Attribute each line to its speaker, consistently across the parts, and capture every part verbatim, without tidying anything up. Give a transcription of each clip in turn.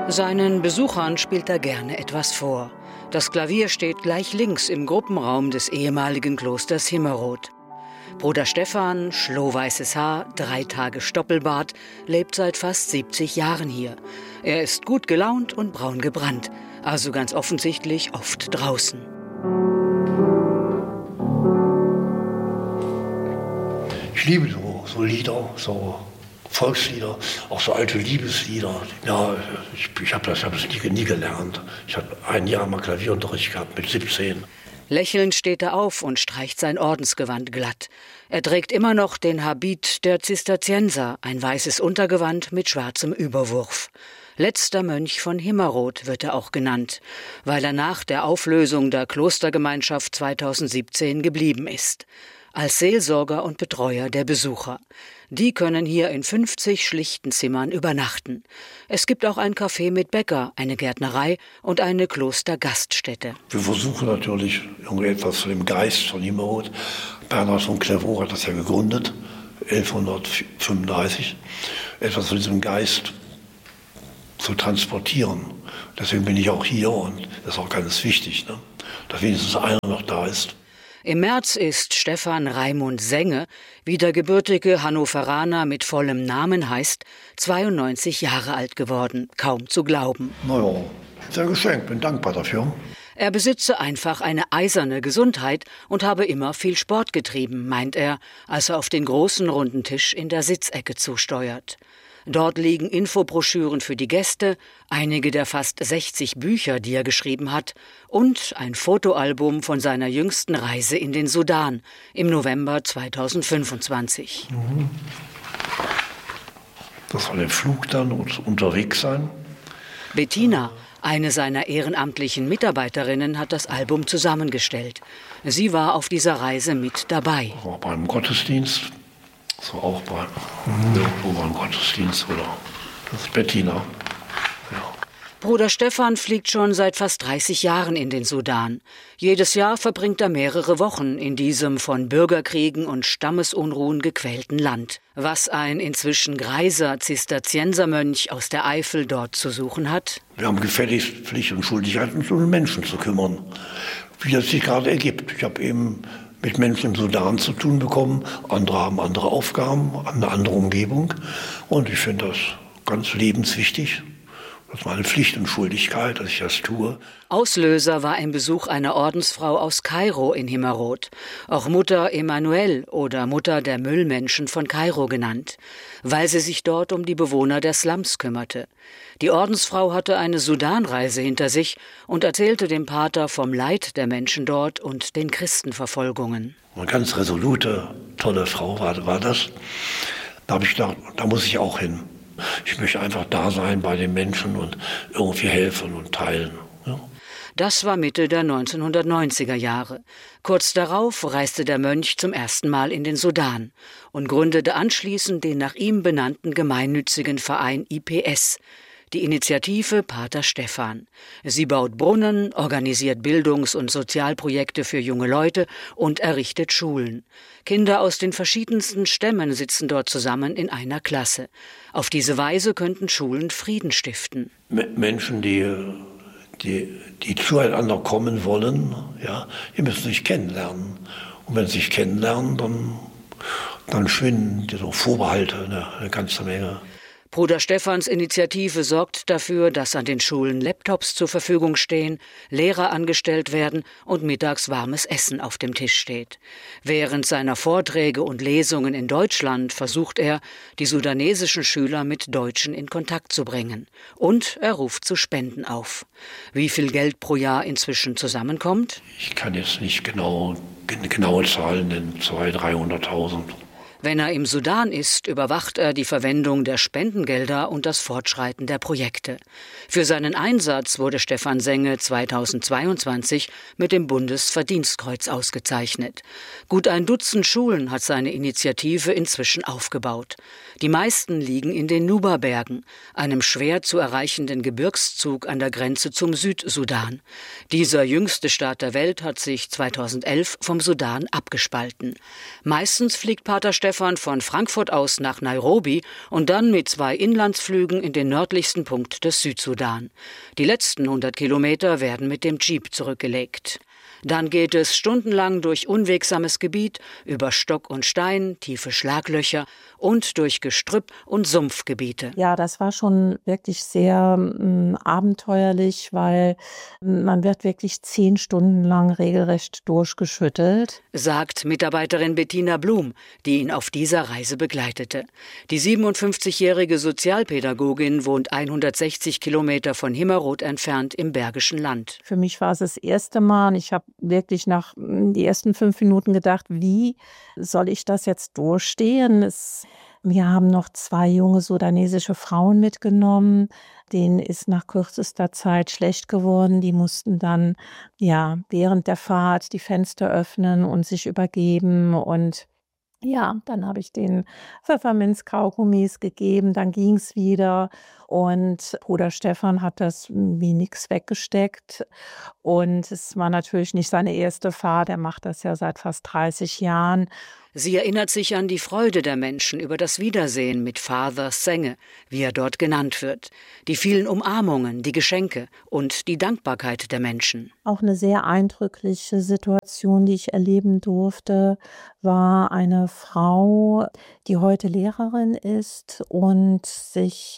Speaker 1: Seinen Besuchern spielt er gerne etwas vor. Das Klavier steht gleich links im Gruppenraum des ehemaligen Klosters Himmerod. Bruder Stephan, schlohweißes Haar, drei Tage Stoppelbart, lebt seit fast siebzig Jahren hier. Er ist gut gelaunt und braun gebrannt, also ganz offensichtlich oft draußen.
Speaker 2: Ich liebe so, so Lieder, so Volkslieder, auch so alte Liebeslieder. Ja, ich, ich habe das, hab das nie, nie gelernt. Ich habe ein Jahr mal Klavierunterricht gehabt mit siebzehn.
Speaker 1: Lächelnd steht er auf und streicht sein Ordensgewand glatt. Er trägt immer noch den Habit der Zisterzienser, ein weißes Untergewand mit schwarzem Überwurf. Letzter Mönch von Himmerod wird er auch genannt, weil er nach der Auflösung der Klostergemeinschaft zweitausendsiebzehn geblieben ist. Als Seelsorger und Betreuer der Besucher. Die können hier in fünfzig schlichten Zimmern übernachten. Es gibt auch ein Café mit Bäcker, eine Gärtnerei und eine Klostergaststätte.
Speaker 2: Wir versuchen natürlich irgendetwas zu dem Geist von Himmerod. Bernhard von Clairvaux hat das ja gegründet, elfhundertfünfunddreißig. Etwas von diesem Geist zu transportieren. Deswegen bin ich auch hier und das ist auch ganz wichtig, ne? Dass wenigstens einer noch da ist.
Speaker 1: Im März ist Stephan Raimund Senge, wie der gebürtige Hannoveraner mit vollem Namen heißt, zweiundneunzig Jahre alt geworden. Kaum zu glauben.
Speaker 2: Na ja, sehr geschenkt, bin dankbar dafür.
Speaker 1: Er besitze einfach eine eiserne Gesundheit und habe immer viel Sport getrieben, meint er, als er auf den großen runden Tisch in der Sitzecke zusteuert. Dort liegen Infobroschüren für die Gäste, einige der fast sechzig Bücher, die er geschrieben hat, und ein Fotoalbum von seiner jüngsten Reise in den Sudan im November zweitausendfünfundzwanzig.
Speaker 2: Das soll der Flug dann unterwegs sein.
Speaker 1: Bettina, eine seiner ehrenamtlichen Mitarbeiterinnen, hat das Album zusammengestellt. Sie war auf dieser Reise mit dabei.
Speaker 2: Auch beim Gottesdienst. So auch bei irgendwo beim Gottesdienst oder das ist Bettina. Ja.
Speaker 1: Bruder Stephan fliegt schon seit fast dreißig Jahren in den Sudan. Jedes Jahr verbringt er mehrere Wochen in diesem von Bürgerkriegen und Stammesunruhen gequälten Land. Was ein inzwischen greiser Zisterziensermönch aus der Eifel dort zu suchen hat?
Speaker 2: Wir haben gefälligst Pflicht und Schuldigkeit, uns um den Menschen zu kümmern, wie das sich gerade ergibt. Ich habe eben mit Menschen im Sudan zu tun bekommen. Andere haben andere Aufgaben, eine andere Umgebung. Und ich finde das ganz lebenswichtig. Das ist meine Pflicht und Schuldigkeit, dass ich das tue.
Speaker 1: Auslöser war ein Besuch einer Ordensfrau aus Kairo in Himmerod, auch Mutter Emanuel oder Mutter der Müllmenschen von Kairo genannt, weil sie sich dort um die Bewohner der Slums kümmerte. Die Ordensfrau hatte eine Sudanreise hinter sich und erzählte dem Pater vom Leid der Menschen dort und den Christenverfolgungen.
Speaker 2: Eine ganz resolute, tolle Frau war, war das. Da habe ich gedacht, da muss ich auch hin. Ich möchte einfach da sein bei den Menschen und irgendwie helfen und teilen. Ja.
Speaker 1: Das war Mitte der neunzehnhundertneunziger Jahre. Kurz darauf reiste der Mönch zum ersten Mal in den Sudan und gründete anschließend den nach ihm benannten gemeinnützigen Verein I P S, die Initiative Pater Stephan. Sie baut Brunnen, organisiert Bildungs- und Sozialprojekte für junge Leute und errichtet Schulen. Kinder aus den verschiedensten Stämmen sitzen dort zusammen in einer Klasse. Auf diese Weise könnten Schulen Frieden stiften.
Speaker 2: Menschen, die, die, die zueinander kommen wollen, ja, die müssen sich kennenlernen. Und wenn sie sich kennenlernen, dann, dann schwinden diese Vorbehalte eine, eine ganze Menge.
Speaker 1: Bruder Stephans Initiative sorgt dafür, dass an den Schulen Laptops zur Verfügung stehen, Lehrer angestellt werden und mittags warmes Essen auf dem Tisch steht. Während seiner Vorträge und Lesungen in Deutschland versucht er, die sudanesischen Schüler mit Deutschen in Kontakt zu bringen. Und er ruft zu Spenden auf. Wie viel Geld pro Jahr inzwischen zusammenkommt?
Speaker 2: Ich kann jetzt nicht genau, genaue Zahlen nennen, zweihunderttausend, dreihunderttausend.
Speaker 1: Wenn er im Sudan ist, überwacht er die Verwendung der Spendengelder und das Fortschreiten der Projekte. Für seinen Einsatz wurde Stephan Senge zweitausendzweiundzwanzig mit dem Bundesverdienstkreuz ausgezeichnet. Gut ein Dutzend Schulen hat seine Initiative inzwischen aufgebaut. Die meisten liegen in den Nuba-Bergen, einem schwer zu erreichenden Gebirgszug an der Grenze zum Südsudan. Dieser jüngste Staat der Welt hat sich zweitausendelf vom Sudan abgespalten. Meistens fliegt Pater Stephan Stephan von Frankfurt aus nach Nairobi und dann mit zwei Inlandsflügen in den nördlichsten Punkt des Südsudan. Die letzten hundert Kilometer werden mit dem Jeep zurückgelegt. Dann geht es stundenlang durch unwegsames Gebiet, über Stock und Stein, tiefe Schlaglöcher und durch Gestrüpp und Sumpfgebiete.
Speaker 3: Ja, das war schon wirklich sehr äh, abenteuerlich, weil man wird wirklich zehn Stunden lang regelrecht durchgeschüttelt.
Speaker 1: Sagt Mitarbeiterin Bettina Blum, die ihn auf dieser Reise begleitete. Die siebenundfünfzigjährige Sozialpädagogin wohnt hundertsechzig Kilometer von Himmerod entfernt im Bergischen Land.
Speaker 3: Für mich war es das erste Mal und ich habe wirklich nach die ersten fünf Minuten gedacht, wie soll ich das jetzt durchstehen? Es, wir haben noch zwei junge sudanesische Frauen mitgenommen. Denen ist nach kürzester Zeit schlecht geworden. Die mussten dann ja während der Fahrt die Fenster öffnen und sich übergeben. Und ja, dann habe ich den Pfefferminzkaugummis gegeben, dann ging es wieder. Und Bruder Stephan hat das wie nix weggesteckt. Und es war natürlich nicht seine erste Fahrt, er macht das ja seit fast dreißig Jahren.
Speaker 1: Sie erinnert sich an die Freude der Menschen über das Wiedersehen mit Father Senge, wie er dort genannt wird, die vielen Umarmungen, die Geschenke und die Dankbarkeit der Menschen.
Speaker 3: Auch eine sehr eindrückliche Situation, die ich erleben durfte, war eine Frau, die heute Lehrerin ist und sich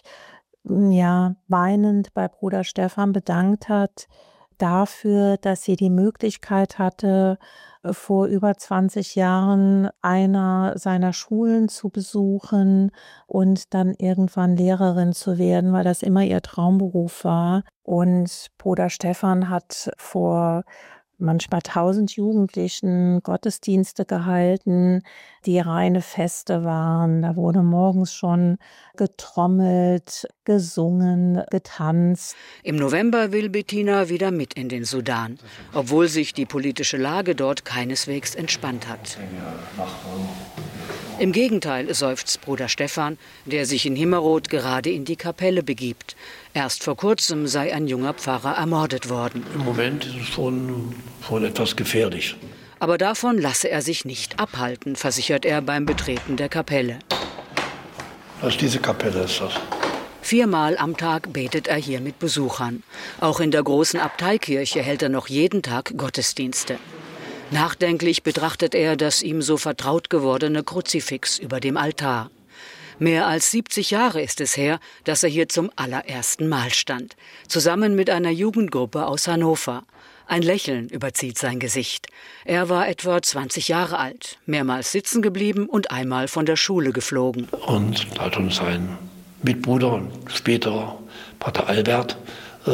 Speaker 3: ja weinend bei Bruder Stephan bedankt hat dafür, dass sie die Möglichkeit hatte, vor über zwanzig Jahren einer seiner Schulen zu besuchen und dann irgendwann Lehrerin zu werden, weil das immer ihr Traumberuf war. Und Bruder Stephan hat vor manchmal tausend Jugendlichen Gottesdienste gehalten, die reine Feste waren. Da wurde morgens schon getrommelt, gesungen, getanzt.
Speaker 1: Im November will Bettina wieder mit in den Sudan, obwohl sich die politische Lage dort keineswegs entspannt hat. Im Gegenteil, seufzt Bruder Stephan, der sich in Himmerod gerade in die Kapelle begibt. Erst vor kurzem sei ein junger Pfarrer ermordet worden.
Speaker 2: Im Moment ist es schon, schon etwas gefährlich.
Speaker 1: Aber davon lasse er sich nicht abhalten, versichert er beim Betreten der Kapelle.
Speaker 2: Was diese Kapelle ist das?
Speaker 1: Viermal am Tag betet er hier mit Besuchern. Auch in der großen Abteikirche hält er noch jeden Tag Gottesdienste. Nachdenklich betrachtet er das ihm so vertraut gewordene Kruzifix über dem Altar. Mehr als siebzig Jahre ist es her, dass er hier zum allerersten Mal stand, zusammen mit einer Jugendgruppe aus Hannover. Ein Lächeln überzieht sein Gesicht. Er war etwa zwanzig Jahre alt, mehrmals sitzen geblieben und einmal von der Schule geflogen.
Speaker 2: Und hat uns ein Mitbruder und später Pater Albert äh,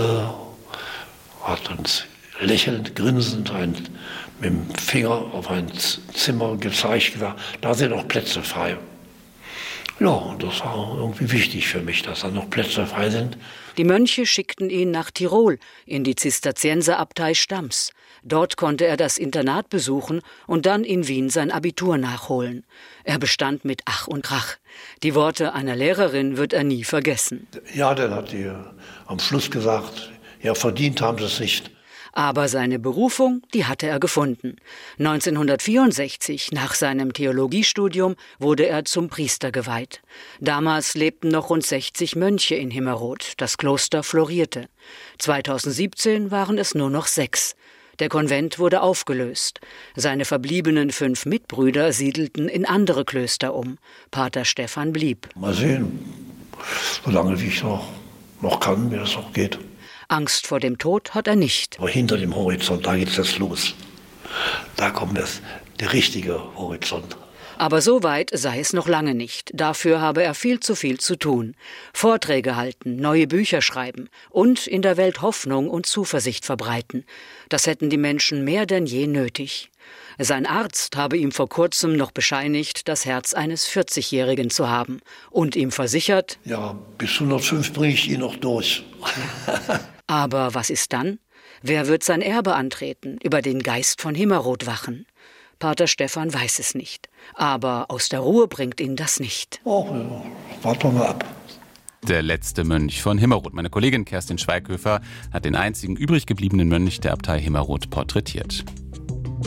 Speaker 2: hat uns lächelnd, grinsend ein, mit dem Finger auf ein Zimmer gezeigt, da sind noch Plätze frei. Ja, und das war irgendwie wichtig für mich, dass da noch Plätze frei sind.
Speaker 1: Die Mönche schickten ihn nach Tirol, in die Zisterzienserabtei Stams. Dort konnte er das Internat besuchen und dann in Wien sein Abitur nachholen. Er bestand mit Ach und Krach. Die Worte einer Lehrerin wird er nie vergessen.
Speaker 2: Ja, dann hat die am Schluss gesagt, ja, verdient haben sie es nicht.
Speaker 1: Aber seine Berufung, die hatte er gefunden. neunzehnhundertvierundsechzig, nach seinem Theologiestudium, wurde er zum Priester geweiht. Damals lebten noch rund sechzig Mönche in Himmerod. Das Kloster florierte. zweitausendsiebzehn waren es nur noch sechs. Der Konvent wurde aufgelöst. Seine verbliebenen fünf Mitbrüder siedelten in andere Klöster um. Pater Stephan blieb.
Speaker 2: Mal sehen, solange wie ich noch, noch kann, wie das noch geht.
Speaker 1: Angst vor dem Tod hat er nicht.
Speaker 2: Aber hinter dem Horizont, da geht's jetzt los. Da kommt es, der richtige Horizont.
Speaker 1: Aber so weit sei es noch lange nicht. Dafür habe er viel zu viel zu tun. Vorträge halten, neue Bücher schreiben und in der Welt Hoffnung und Zuversicht verbreiten. Das hätten die Menschen mehr denn je nötig. Sein Arzt habe ihm vor kurzem noch bescheinigt, das Herz eines vierzigjährigen zu haben und ihm versichert:
Speaker 2: Ja, bis hundertfünf bringe ich ihn noch durch.
Speaker 1: Aber was ist dann? Wer wird sein Erbe antreten, über den Geist von Himmerod wachen? Pater Stephan weiß es nicht. Aber aus der Ruhe bringt ihn das nicht.
Speaker 2: Oh, ja. Warten wir mal ab.
Speaker 4: Der letzte Mönch von Himmerod. Meine Kollegin Kerstin Schweighöfer hat den einzigen übrig gebliebenen Mönch der Abtei Himmerod porträtiert.